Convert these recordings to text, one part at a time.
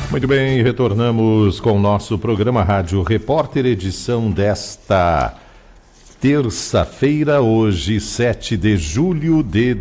Muito bem, retornamos com o nosso programa Rádio Repórter, edição desta terça-feira, hoje 7 de julho de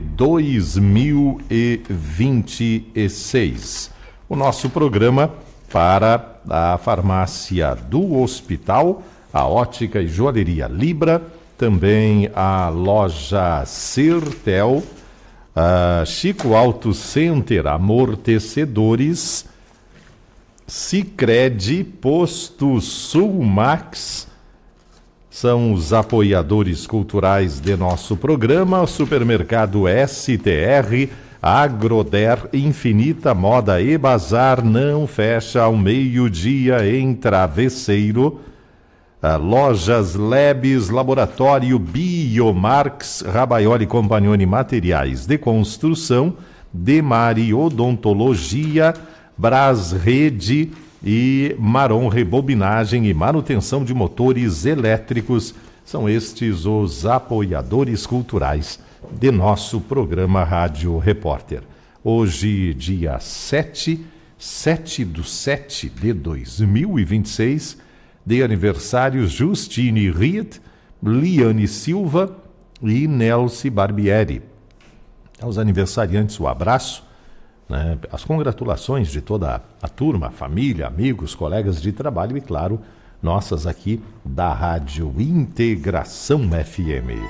2026. O nosso programa para a farmácia do hospital, a ótica e joalheria Libra, também a loja Sertel, a Chico Auto Center, amortecedores, Sicredi, Posto Sulmax, são os apoiadores culturais de nosso programa. Supermercado STR, Agroder, Infinita Moda e Bazar não fecha ao meio-dia em Travesseiro. Lojas Lebes, Laboratório Biomarx, Rabaioli Compagnoni Materiais de Construção, Demari Odontologia, Brás Rede e Marom Rebobinagem e Manutenção de Motores Elétricos. São estes os apoiadores culturais de nosso programa Rádio Repórter. Hoje, dia 7 de 7 de 2026, de aniversários Justine Riet, Liane Silva e Nelce Barbieri. Aos aniversariantes, o abraço, as congratulações de toda a turma, família, amigos, colegas de trabalho e, claro, nossas aqui da Rádio Integração FM.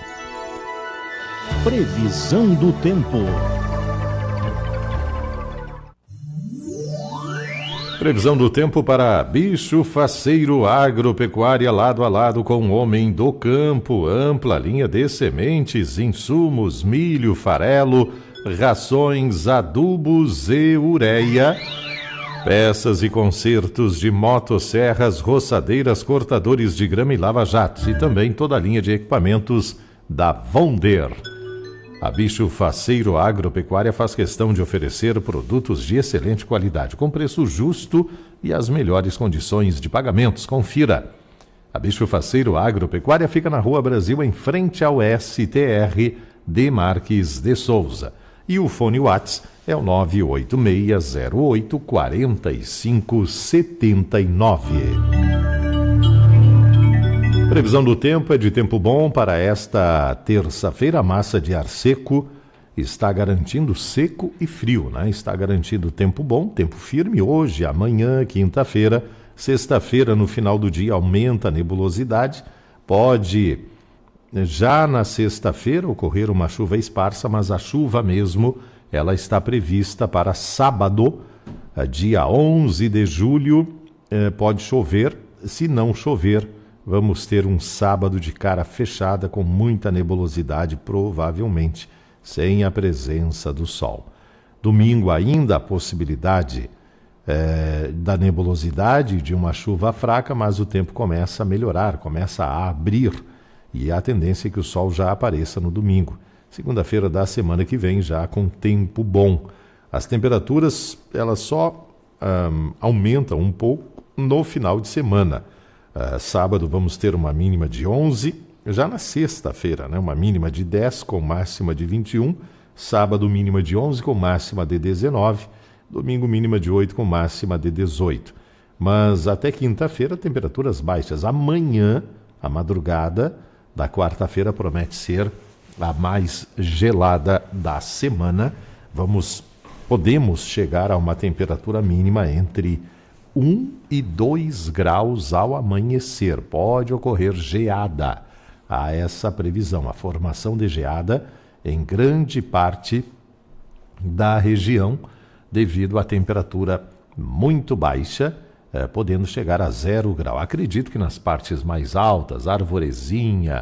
Previsão do tempo. Previsão do tempo para Bicho Faceiro Agropecuária, lado a lado com o homem do campo. Ampla linha de sementes, insumos, milho, farelo, rações, adubos e ureia, peças e consertos de motosserras, roçadeiras, cortadores de grama e lava-jatos e também toda a linha de equipamentos da Vonder. A Bicho Faceiro Agropecuária faz questão de oferecer produtos de excelente qualidade, com preço justo e as melhores condições de pagamentos. Confira. A Bicho Faceiro Agropecuária fica na Rua Brasil, em frente ao STR de Marques de Souza. E o fone Whats é o 986084579. Previsão do tempo é de tempo bom para esta terça-feira. A massa de ar seco está garantindo seco e frio, Está garantindo tempo bom, tempo firme hoje, amanhã, quinta-feira. Sexta-feira, no final do dia, aumenta a nebulosidade. Pode, já na sexta-feira, ocorrer uma chuva esparsa, mas a chuva mesmo, ela está prevista para sábado, dia 11 de julho. Pode chover. Se não chover, vamos ter um sábado de cara fechada com muita nebulosidade, provavelmente sem a presença do sol. Domingo ainda a possibilidade da nebulosidade, de uma chuva fraca, mas o tempo começa a melhorar, começa a abrir e a tendência é que o sol já apareça no domingo. Segunda-feira da semana que vem já com tempo bom. As temperaturas elas só aumentam um pouco no final de semana. Sábado vamos ter uma mínima de 11, já na sexta-feira, uma mínima de 10 com máxima de 21, sábado mínima de 11 com máxima de 19, domingo mínima de 8 com máxima de 18. Mas até quinta-feira temperaturas baixas. Amanhã, a madrugada da quarta-feira promete ser a mais gelada da semana. Podemos chegar a uma temperatura mínima entre 1 e 2 graus ao amanhecer. Pode ocorrer geada. Há essa previsão, a formação de geada em grande parte da região devido à temperatura muito baixa, podendo chegar a 0 grau. Acredito que nas partes mais altas, Arvorezinha,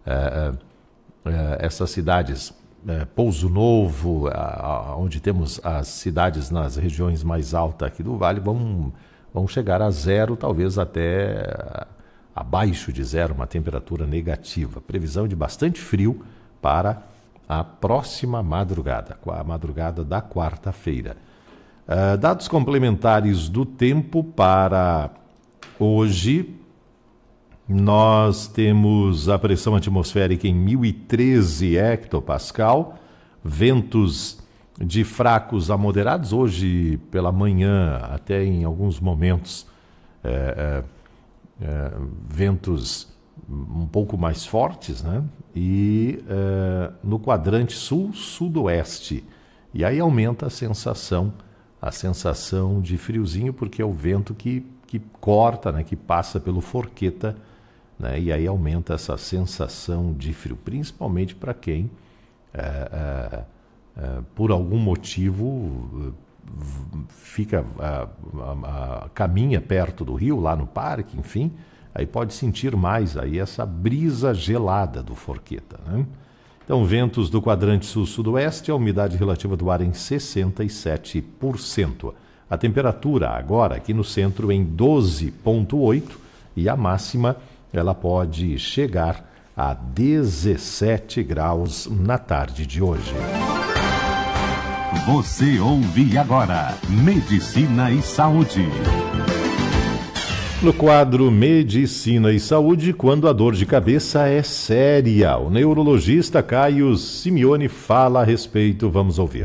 essas cidades, Pouso Novo, onde temos as cidades nas regiões mais altas aqui do Vale, vão chegar a 0, talvez até abaixo de 0, uma temperatura negativa. Previsão de bastante frio para a próxima madrugada, a madrugada da quarta-feira. Dados complementares do tempo para hoje. Nós temos a pressão atmosférica em 1013 hectopascal, ventos de fracos a moderados. Hoje pela manhã, até em alguns momentos, ventos um pouco mais fortes, né? E no quadrante sul-sudoeste. E aí aumenta a sensação de friozinho, porque é o vento que corta, né? Que passa pelo Forqueta, né? E aí aumenta essa sensação de frio, principalmente para quem por algum motivo caminha perto do rio, lá no parque, enfim, aí pode sentir mais aí essa brisa gelada do Forqueta, né? Então, ventos do quadrante sul-sudoeste, a umidade relativa do ar em 67%. A temperatura agora aqui no centro em 12,8 e a máxima ela pode chegar a 17 graus na tarde de hoje. Você ouve agora Medicina e Saúde. No quadro Medicina e Saúde, quando a dor de cabeça é séria, o neurologista Caio Simeone fala a respeito. Vamos ouvir.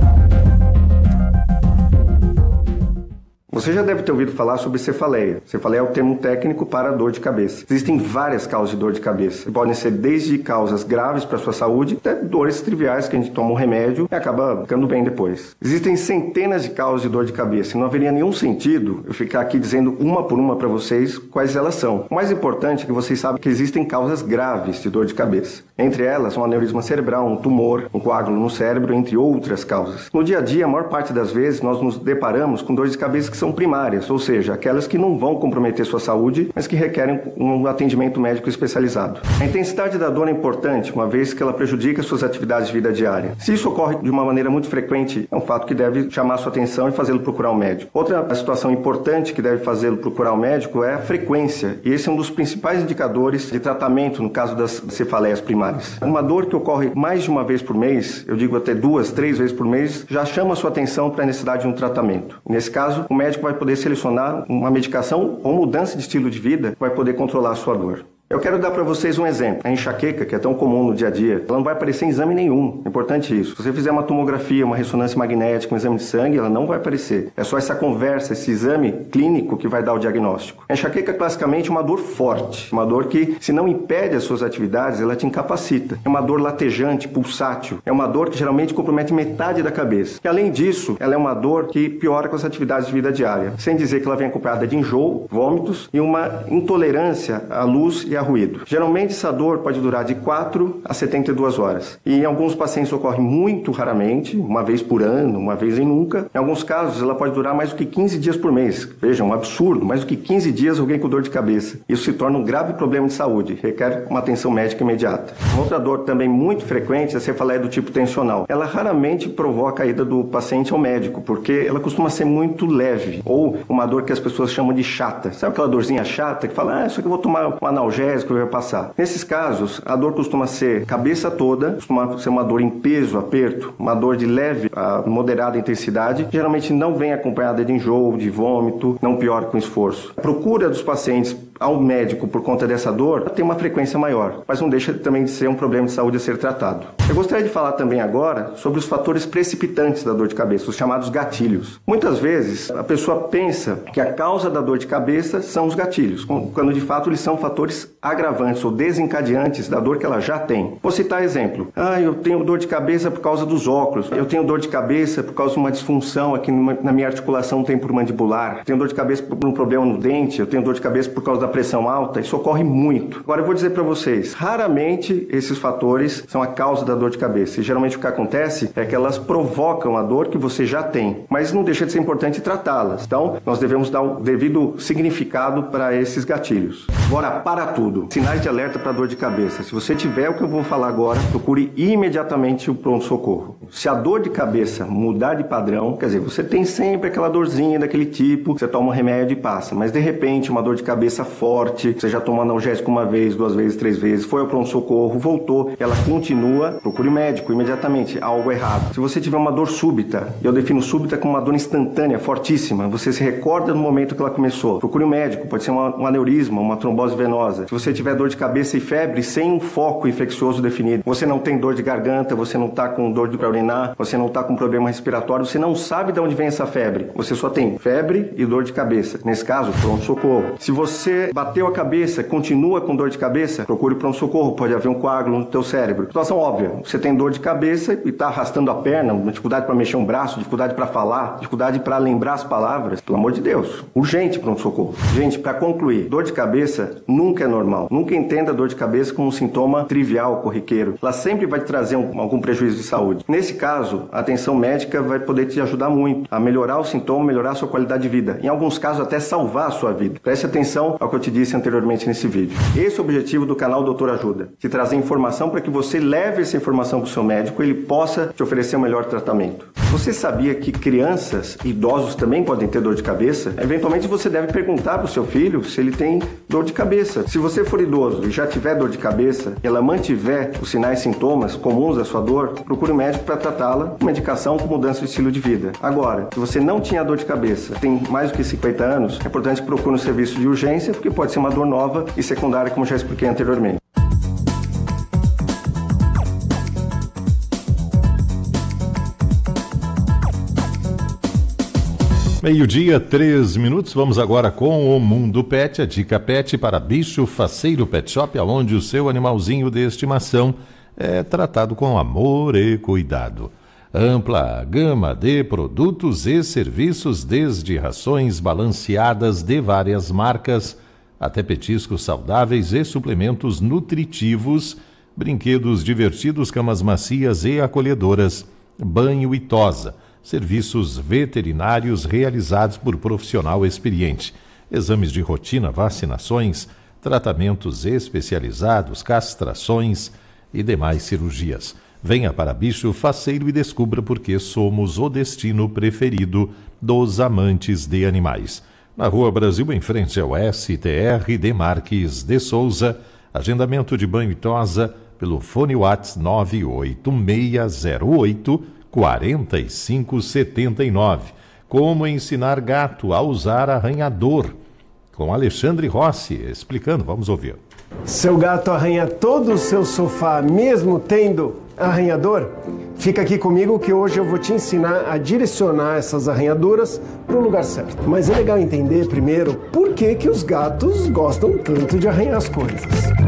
Você já deve ter ouvido falar sobre cefaleia. Cefaleia é o termo técnico para dor de cabeça. Existem várias causas de dor de cabeça. Podem ser desde causas graves para a sua saúde, até dores triviais que a gente toma um remédio e acaba ficando bem depois. Existem centenas de causas de dor de cabeça e não haveria nenhum sentido eu ficar aqui dizendo uma por uma para vocês quais elas são. O mais importante é que vocês sabem que existem causas graves de dor de cabeça. Entre elas, um aneurisma cerebral, um tumor, um coágulo no cérebro, entre outras causas. No dia a dia, a maior parte das vezes, nós nos deparamos com dores de cabeça que são primárias, ou seja, aquelas que não vão comprometer sua saúde, mas que requerem um atendimento médico especializado. A intensidade da dor é importante, uma vez que ela prejudica suas atividades de vida diária. Se isso ocorre de uma maneira muito frequente, é um fato que deve chamar sua atenção e fazê-lo procurar um médico. Outra situação importante que deve fazê-lo procurar um médico é a frequência, e esse é um dos principais indicadores de tratamento no caso das cefaleias primárias. Uma dor que ocorre mais de uma vez por mês, eu digo até 2, 3 vezes por mês, já chama sua atenção para a necessidade de um tratamento. Nesse caso, o médico vai poder selecionar uma medicação ou mudança de estilo de vida que vai poder controlar a sua dor. Eu quero dar para vocês um exemplo. A enxaqueca, que é tão comum no dia a dia, ela não vai aparecer em exame nenhum. É importante isso. Se você fizer uma tomografia, uma ressonância magnética, um exame de sangue, ela não vai aparecer. É só essa conversa, esse exame clínico que vai dar o diagnóstico. A enxaqueca, classicamente, é uma dor forte. Uma dor que, se não impede as suas atividades, ela te incapacita. É uma dor latejante, pulsátil. É uma dor que geralmente compromete metade da cabeça. E, além disso, ela é uma dor que piora com as atividades de vida diária. Sem dizer que ela vem acompanhada de enjoo, vômitos e uma intolerância à luz e a ruído. Geralmente essa dor pode durar de 4 a 72 horas. E em alguns pacientes ocorre muito raramente, uma vez por ano, uma vez em nunca. Em alguns casos ela pode durar mais do que 15 dias por mês. Veja, um absurdo, mais do que 15 dias alguém com dor de cabeça. Isso se torna um grave problema de saúde, requer uma atenção médica imediata. Uma outra dor também muito frequente é a cefaleia do tipo tensional. Ela raramente provoca a ida do paciente ao médico, porque ela costuma ser muito leve, ou uma dor que as pessoas chamam de chata. Sabe aquela dorzinha chata que fala, isso aqui eu vou tomar um analgésico que vai passar. Nesses casos, a dor costuma ser cabeça toda, costuma ser uma dor em peso, aperto, uma dor de leve a moderada intensidade, geralmente não vem acompanhada de enjoo, de vômito, não piora com esforço. A procura dos pacientes ao médico por conta dessa dor tem uma frequência maior, mas não deixa também de ser um problema de saúde a ser tratado. Eu gostaria de falar também agora sobre os fatores precipitantes da dor de cabeça, os chamados gatilhos. Muitas vezes a pessoa pensa que a causa da dor de cabeça são os gatilhos, quando de fato eles são fatores agravantes ou desencadeantes da dor que ela já tem. Vou citar exemplo. Eu tenho dor de cabeça por causa dos óculos, eu tenho dor de cabeça por causa de uma disfunção aqui na minha articulação temporomandibular, tenho dor de cabeça por um problema no dente, eu tenho dor de cabeça por causa da pressão alta. Isso ocorre muito. Agora eu vou dizer para vocês, raramente esses fatores são a causa da dor de cabeça. E geralmente o que acontece é que elas provocam a dor que você já tem, mas não deixa de ser importante tratá-las. Então, nós devemos dar o devido significado para esses gatilhos. Agora, para tudo. Sinais de alerta para dor de cabeça. Se você tiver o que eu vou falar agora, procure imediatamente o pronto-socorro. Se a dor de cabeça mudar de padrão, quer dizer, você tem sempre aquela dorzinha daquele tipo, você toma um remédio e passa, mas de repente uma dor de cabeça forte, você já tomou analgésico uma vez, 2 vezes, 3 vezes, foi ao pronto-socorro, voltou, ela continua, procure médico imediatamente, há algo errado. Se você tiver uma dor súbita, eu defino súbita como uma dor instantânea, fortíssima, você se recorda no momento que ela começou, procure um médico, pode ser um aneurisma, uma trombose venosa. Se você tiver dor de cabeça e febre sem um foco infeccioso definido, você não tem dor de garganta, você não está com dor para urinar, você não está com problema respiratório, você não sabe de onde vem essa febre, você só tem febre e dor de cabeça. Nesse caso, pronto-socorro. Se você bateu a cabeça, continua com dor de cabeça, procure pronto-socorro, pode haver um coágulo no teu cérebro. Situação óbvia, você tem dor de cabeça e está arrastando a perna, dificuldade para mexer um braço, dificuldade para falar, dificuldade para lembrar as palavras, pelo amor de Deus, urgente pronto-socorro. Gente, para concluir, dor de cabeça nunca é normal. Nunca entenda dor de cabeça como um sintoma trivial, corriqueiro. Ela sempre vai te trazer algum prejuízo de saúde. Nesse caso, a atenção médica vai poder te ajudar muito a melhorar o sintoma, melhorar a sua qualidade de vida. Em alguns casos, até salvar a sua vida. Preste atenção ao que eu te disse anteriormente nesse vídeo. Esse é o objetivo do canal Doutor Ajuda. Te trazer informação para que você leve essa informação para o seu médico e ele possa te oferecer o melhor tratamento. Você sabia que crianças e idosos também podem ter dor de cabeça? Eventualmente você deve perguntar para o seu filho se ele tem dor de cabeça. Se você for idoso e já tiver dor de cabeça, ela mantiver os sinais e sintomas comuns da sua dor, procure um médico para tratá-la com medicação com mudança de estilo de vida. Agora, se você não tinha dor de cabeça, tem mais do que 50 anos, é importante que procure um serviço de urgência, porque pode ser uma dor nova e secundária, como já expliquei anteriormente. Meio-dia, 3 minutos. Vamos agora com o Mundo Pet, a dica pet para Bicho Faceiro Pet Shop, onde o seu animalzinho de estimação é tratado com amor e cuidado. Ampla gama de produtos e serviços, desde rações balanceadas de várias marcas, até petiscos saudáveis e suplementos nutritivos, brinquedos divertidos, camas macias e acolhedoras, banho e tosa. Serviços veterinários realizados por profissional experiente, exames de rotina, vacinações, tratamentos especializados, castrações e demais cirurgias. Venha para Bicho Faceiro e descubra por que somos o destino preferido dos amantes de animais. Na Rua Brasil, em frente ao STR de Marques de Souza, agendamento de banho e tosa pelo fone WhatsApp 98608 4579. Como ensinar gato a usar arranhador? Com Alexandre Rossi explicando, vamos ouvir. Seu gato arranha todo o seu sofá, mesmo tendo arranhador? Fica aqui comigo que hoje eu vou te ensinar a direcionar essas arranhadoras para o lugar certo. Mas é legal entender primeiro por que os gatos gostam tanto de arranhar as coisas.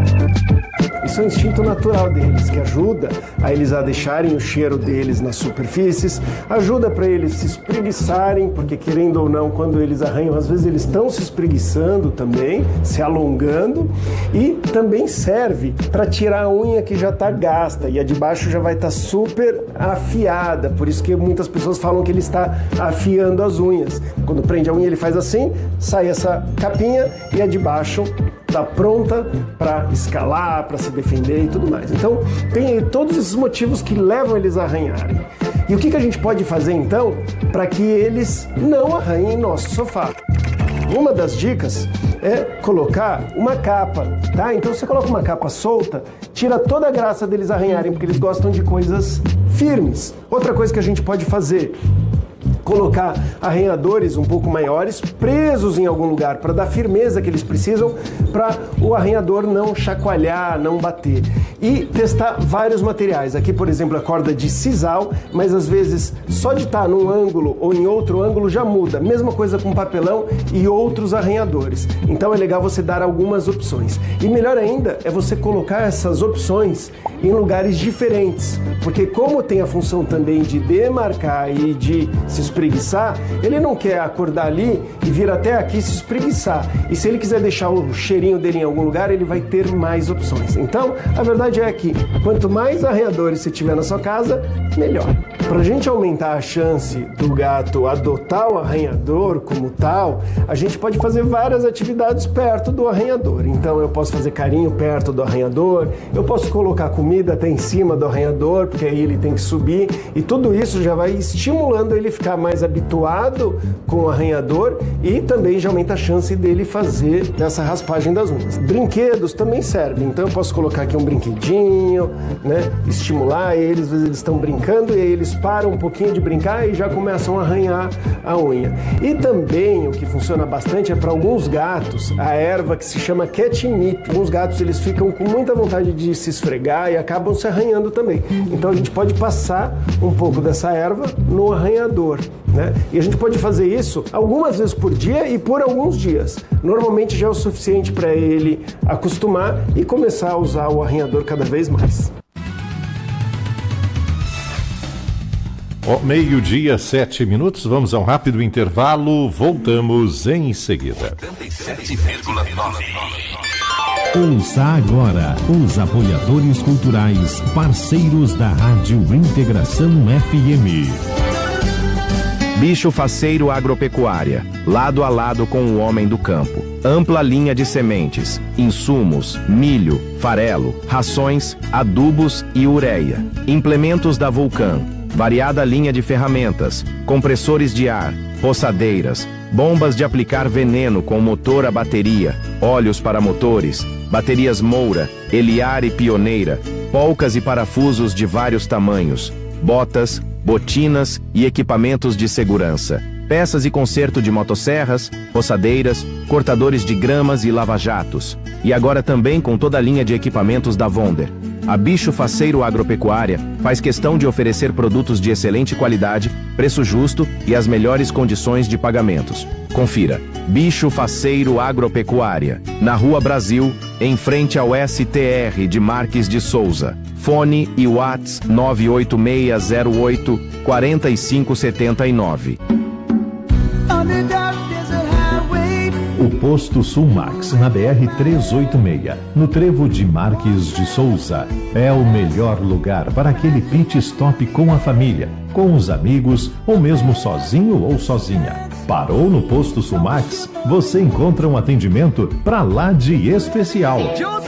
Isso é um instinto natural deles, que ajuda a eles a deixarem o cheiro deles nas superfícies, ajuda para eles se espreguiçarem, porque querendo ou não, quando eles arranham, às vezes eles estão se espreguiçando também, se alongando, e também serve para tirar a unha que já está gasta, e a de baixo já vai estar super afiada, por isso que muitas pessoas falam que ele está afiando as unhas. Quando prende a unha ele faz assim, sai essa capinha e a de baixo está pronta para escalar, para se defender e tudo mais. Então, tem todos esses motivos que levam eles a arranharem. E o que a gente pode fazer, então, para que eles não arranhem nosso sofá? Uma das dicas é colocar uma capa, tá? Então, você coloca uma capa solta, tira toda a graça deles arranharem, porque eles gostam de coisas firmes. Outra coisa que a gente pode fazer: colocar arranhadores um pouco maiores presos em algum lugar para dar firmeza que eles precisam para o arranhador não chacoalhar, não bater. E testar vários materiais. Aqui, por exemplo, a corda de sisal, mas às vezes só de estar num ângulo ou em outro ângulo já muda. Mesma coisa com papelão e outros arranhadores. Então é legal você dar algumas opções. E melhor ainda é você colocar essas opções em lugares diferentes, porque como tem a função também de demarcar e de se espreguiçar, ele não quer acordar ali e vir até aqui se espreguiçar. E se ele quiser deixar o cheirinho dele em algum lugar, ele vai ter mais opções. Então, a verdade é que quanto mais arranhadores você tiver na sua casa, melhor. Para a gente aumentar a chance do gato adotar o arranhador como tal, a gente pode fazer várias atividades perto do arranhador. Então eu posso fazer carinho perto do arranhador, eu posso colocar comida até em cima do arranhador, porque aí ele tem que subir, e tudo isso já vai estimulando ele ficar mais mais habituado com o arranhador e também já aumenta a chance dele fazer essa raspagem das unhas. Brinquedos também servem, então eu posso colocar aqui um brinquedinho, né? Estimular eles, às vezes eles estão brincando e aí eles param um pouquinho de brincar e já começam a arranhar a unha. E também o que funciona bastante é para alguns gatos, a erva que se chama catnip. Alguns gatos eles ficam com muita vontade de se esfregar e acabam se arranhando também. Então a gente pode passar um pouco dessa erva no arranhador, né? E a gente pode fazer isso algumas vezes por dia e por alguns dias. Normalmente já é o suficiente para ele acostumar e começar a usar o arranhador cada vez mais. Meio-dia, 7 minutos, vamos a um rápido intervalo, voltamos em seguida. 87,9. Ouça agora os apoiadores culturais, parceiros da Rádio Integração FM. Bicho Faceiro Agropecuária, lado a lado com o homem do campo. Ampla linha de sementes, insumos, milho, farelo, rações, adubos e ureia. Implementos da Vulcan, variada linha de ferramentas, compressores de ar, roçadeiras, bombas de aplicar veneno com motor a bateria, óleos para motores, baterias Moura, Eliar e Pioneira, polcas e parafusos de vários tamanhos, botas, botinas e equipamentos de segurança, peças e conserto de motosserras, roçadeiras, cortadores de gramas e lava-jatos. E agora também com toda a linha de equipamentos da Wonder. A Bicho Faceiro Agropecuária faz questão de oferecer produtos de excelente qualidade, preço justo e as melhores condições de pagamentos. Confira. Bicho Faceiro Agropecuária, na Rua Brasil, em frente ao STR de Marques de Souza. Fone e Whats 98608 4579. O posto Sulmax, na BR-386, no trevo de Marques de Souza, é o melhor lugar para aquele pit stop com a família, com os amigos ou mesmo sozinho ou sozinha. Parou no posto Sulmax? Você encontra um atendimento pra lá de especial.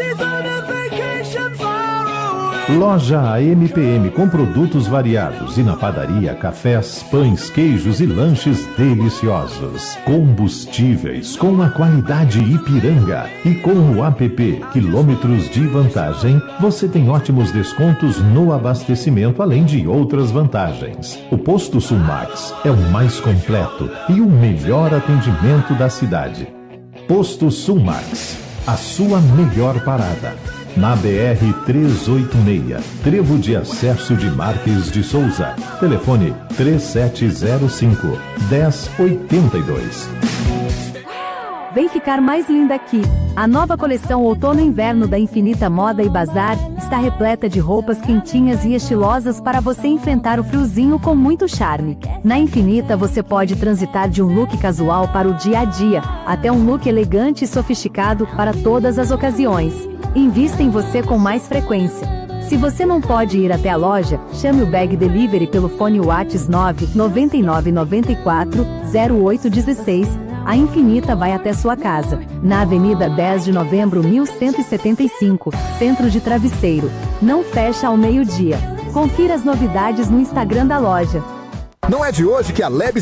Loja AMPM com produtos variados e na padaria, cafés, pães, queijos e lanches deliciosos. Combustíveis com a qualidade Ipiranga. E com o app Quilômetros de Vantagem, você tem ótimos descontos no abastecimento, além de outras vantagens. O posto Sulmax é o mais completo e o melhor atendimento da cidade. Posto Sulmax, a sua melhor parada. Na BR-386, trevo de acesso de Marques de Souza. Telefone 3705-1082. Vem ficar mais linda aqui. A nova coleção Outono e Inverno da Infinita Moda e Bazar está repleta de roupas quentinhas e estilosas para você enfrentar o friozinho com muito charme. Na Infinita você pode transitar de um look casual para o dia a dia, até um look elegante e sofisticado para todas as ocasiões. Invista em você com mais frequência. Se você não pode ir até a loja, chame o Bag Delivery pelo fone WhatsApp 99994 0816. A Infinita vai até sua casa. Na Avenida 10 de Novembro 1175, Centro de Travesseiro. Não fecha ao meio-dia. Confira as novidades no Instagram da loja. Não é de hoje que a Lebes